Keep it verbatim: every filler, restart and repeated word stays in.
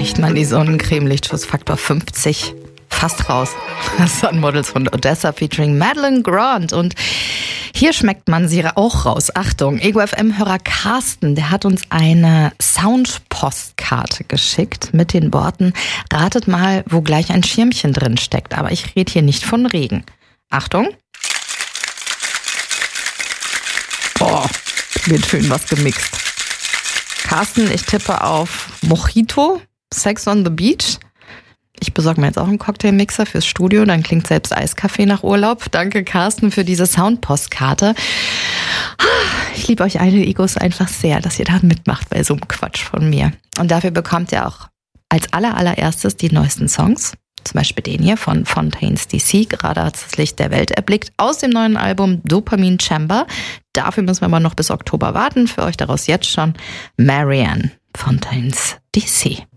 riecht man die Sonnencreme, Lichtschutzfaktor fünfzig. Fast raus. Sun Models von Odessa featuring Madeline Grant. Und hier schmeckt man sie auch raus. Achtung, Ego F M-Hörer Carsten, der hat uns eine Soundpostkarte geschickt mit den Worten: Ratet mal, wo gleich ein Schirmchen drin steckt. Aber ich rede hier nicht von Regen. Achtung. Boah, wird schön was gemixt. Carsten, ich tippe auf Mojito, Sex on the Beach. Ich besorge mir jetzt auch einen Cocktailmixer fürs Studio, dann klingt selbst Eiskaffee nach Urlaub. Danke, Carsten, für diese Soundpostkarte. Ich liebe euch alle Egos einfach sehr, dass ihr da mitmacht bei so einem Quatsch von mir. Und dafür bekommt ihr auch als aller allererstes die neuesten Songs. Zum Beispiel den hier von Fontaines D C, gerade hat das Licht der Welt erblickt, aus dem neuen Album Dopamine Chamber. Dafür müssen wir aber noch bis Oktober warten. Für euch daraus jetzt schon Marianne, Fontaines D C.